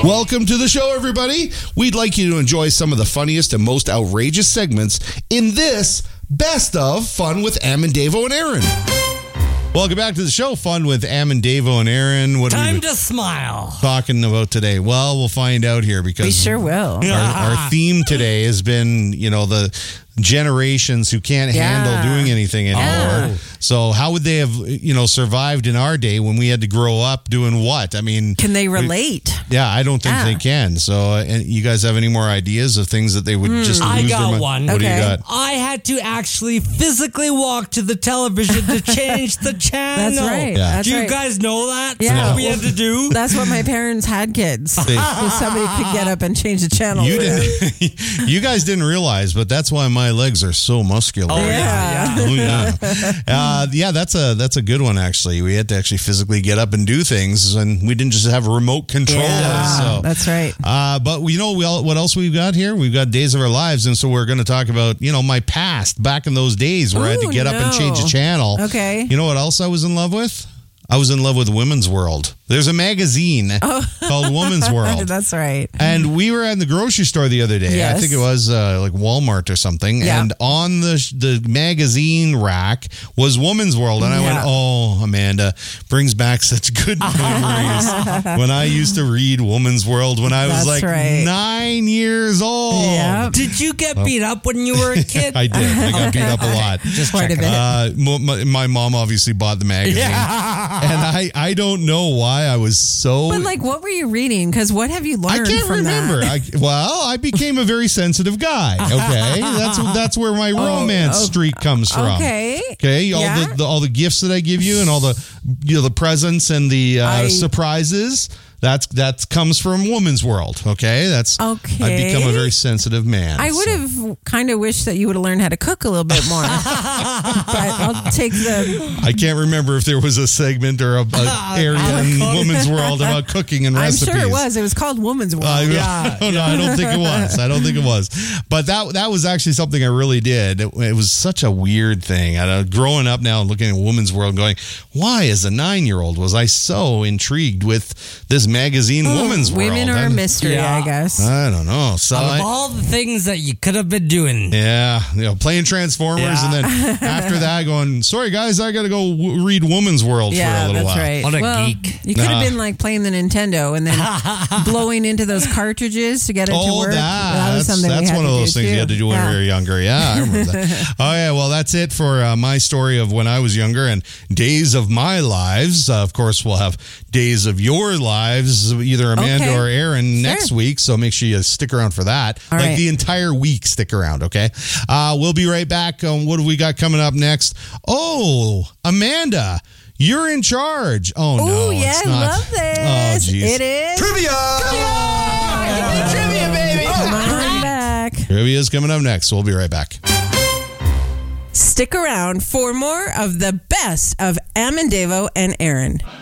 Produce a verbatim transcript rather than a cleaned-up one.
Welcome to the show, everybody. We'd like you to enjoy some of the funniest and most outrageous segments in this Best of Fun with Am and Davo and Aaron. Welcome back to the show, Fun with Am and Davo and Aaron. What Time are we to smile. talking about today? Well, we'll find out here because We sure will. Our, our theme today has been, you know, the generations who can't Yeah. handle doing anything anymore. Yeah. So how would they have, you know, survived in our day when we had to grow up doing what? I mean, Can they relate? yeah, I don't think Yeah. they can. So, uh, and you guys have any more ideas of things that they would just lose I got their mind? one. What do you Okay. got? I had to actually physically walk to the television to change the channel. That's right. Yeah. That's do you right. guys know that? Yeah. That's what we had to do. That's what my parents had kids. They- If somebody could get up and change the channel. You for them. didn't. You guys didn't realize, but that's why my legs are so muscular. Oh, Yeah. Oh, yeah. Uh, yeah, that's a that's a good one. Actually, we had to actually physically get up and do things, and we didn't just have remote control. Yeah, so that's right. Uh, but you know, we all, what else we've got here? We've got Days of Our Lives, and so we're going to talk about, you know, my past back in those days where I had to Ooh, get up and no. change the channel. Okay. You know what else I was in love with? I was in love with Women's World. There's a magazine called Women's World. That's right. And we were at the grocery store the other day. Yes. I think it was uh, like Walmart or something. Yeah. And on the the magazine rack was Woman's World. And I went, Yeah. oh, Amanda, brings back such good memories when I used to read Woman's World when I was That's like right. nine years old. Yeah. Did you get beat up when you were a kid? I did. I got beat up a lot. Just Quite a checking. bit. Uh, mo- my, my mom obviously bought the magazine. And I, I don't know why I was so... But like, what were you reading? Because what have you learned I can't from remember. that? I, well, I became a very sensitive guy. Okay, that's that's where my romance oh, streak comes from. Okay. Okay, all Yeah. the, the all the gifts that I give you and all the you know the presents and the uh, I- surprises. That's that comes from Woman's World. Okay, that's Okay. I've become a very sensitive man. I would so. have kind of wished that you would have learned how to cook a little bit more. But I'll take the. I can't remember if there was a segment or a, a area in Woman's World about cooking and I'm recipes. sure it was. It was called Woman's World. I, Yeah, I don't know. I don't think it was. I don't think it was. But that that was actually something I really did. It, it was such a weird thing. I, uh, growing up now and looking at Woman's World going, why as a nine-year-old was I so intrigued with this magazine Woman's World? Women are I, a mystery, Yeah. I guess. I don't know. So Out I, of all the things that you could have been doing. yeah, you know, playing Transformers Yeah. and then after that going, sorry guys, I got to go w- read Woman's World for a Yeah, little that's while. right. What a well, geek. You could have Nah. been like playing the Nintendo and then blowing into those cartridges to get it to Oh, work. that, was that's, something we that's had one to of do those things too. you had to do when Yeah. we were younger. Yeah, I remember that. Oh, yeah. Well, that's it for uh, my story of when I was younger and days of my lives. Uh, of course, we'll have days of your lives, either Amanda Okay. or Aaron, Sure. next week. So make sure you stick around for that. All like right. the entire week, stick around, okay? Uh, we'll be right back. On what have we got coming up next? Oh, Amanda. You're in charge. Oh, no. Oh, yeah, it's I not. love this. Oh, geez. It is. Trivia! Trivia, baby. Come on back. Trivia is coming up next. We'll be right back. Stick around for more of the best of Am and Davo and Aaron.